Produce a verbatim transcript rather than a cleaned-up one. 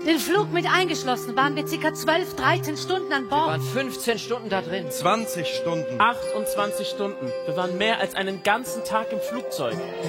Den Flug mit eingeschlossen waren wir ca. zwölf, dreizehn Stunden an Wir Bord. waren fünfzehn Stunden da drin. zwanzig Stunden. achtundzwanzig Stunden. Wir waren mehr als einen ganzen Tag im Flugzeug.